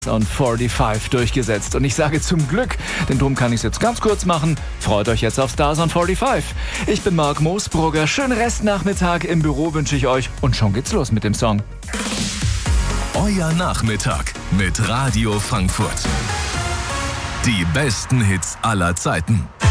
und 45 durchgesetzt. Und ich sage zum Glück, denn drum kann ich es jetzt ganz kurz machen. Freut euch jetzt auf Stars on 45. Ich bin Marc Moosbrugger. Schönen Restnachmittag im Büro wünsche ich euch. Und schon geht's los mit dem Song. Euer Nachmittag mit Radio Frankfurt. Die besten Hits aller Zeiten.